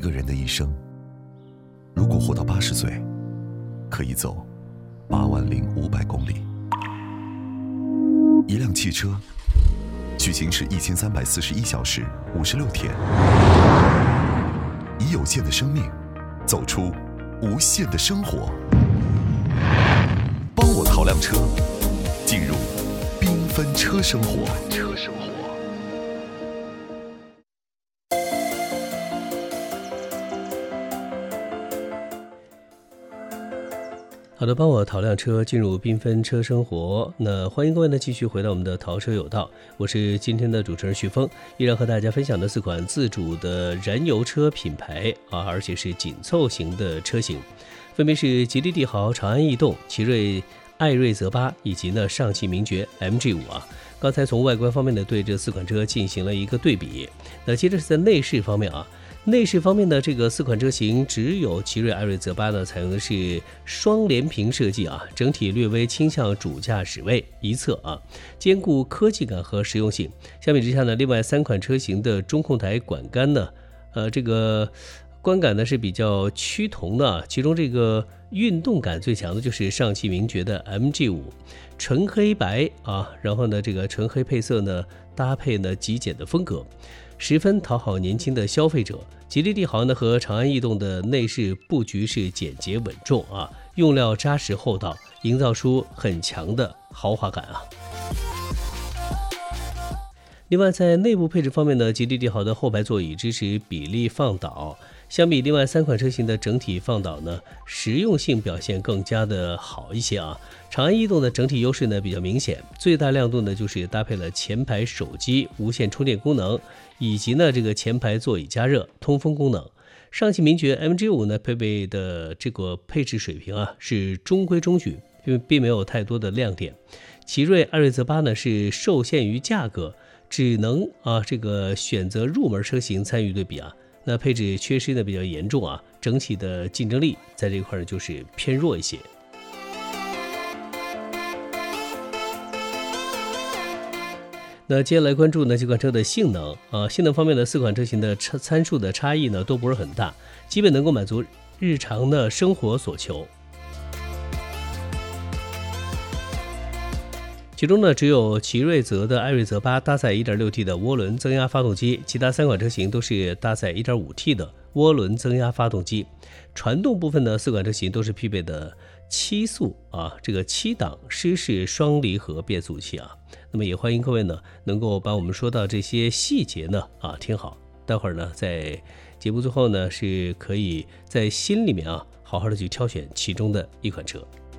个人的一生，如果活到80岁，可以走80500公里。一辆汽车去行驶1341小时56天，以有限的生命走出无限的生活。帮我淘辆车，进入缤纷车生活。 好的，帮我淘辆车，进入缤纷车生活。那欢迎各位呢继续回到我们的淘车有道，我是今天的主持人徐峰，依然和大家分享的4款自主的燃油车品牌而且是紧凑型的车型，分别是吉利帝豪、长安逸动、奇瑞艾瑞泽8以及呢上汽名爵 MG5 刚才从外观方面呢对这4款车进行了一个对比。那接着是在内饰方面内饰方面的这个4款车型，只有奇瑞艾瑞泽8呢采用的是双联屏设计整体略微倾向主驾驶位一侧兼顾科技感和实用性。相比之下呢，另外3款车型的中控台管杆呢，这个观感呢是比较趋同的，其中这个运动感最强的就是上汽名爵的 MG5， 纯黑白然后呢这个纯黑配色呢搭配呢极简的风格，十分讨好年轻的消费者。吉利帝豪呢和长安逸动的内饰布局是简洁稳重用料扎实厚道，营造出很强的豪华感另外在内部配置方面呢，吉利帝豪的后排座椅支持比例放倒，相比另外3款车型的整体放倒呢，实用性表现更加的好一些长安逸动的整体优势呢比较明显，最大亮度呢就是搭配了前排手机无线充电功能，以及呢这个前排座椅加热通风功能。上汽名爵 MG5 呢配备的这个配置水平是中规中矩，并没有太多的亮点。奇瑞艾瑞泽8呢是受限于价格，只能这个选择入门车型参与对比那配置缺失呢比较严重整体的竞争力在这一块就是偏弱一些。那接下来关注呢这款车的性能性能方面的4款车型的参数的差异呢都不是很大，基本能够满足日常的生活所求。其中呢，只有奇瑞泽的艾瑞泽8搭载 1.6T 的涡轮增压发动机，其他3款车型都是搭载 1.5T 的涡轮增压发动机。传动部分呢，4款车型都是匹配的7速这个7档湿式双离合变速器那么也欢迎各位呢能够把我们说到这些细节呢听好，待会儿呢在节目最后呢是可以在心里面好好的去挑选其中的一款车。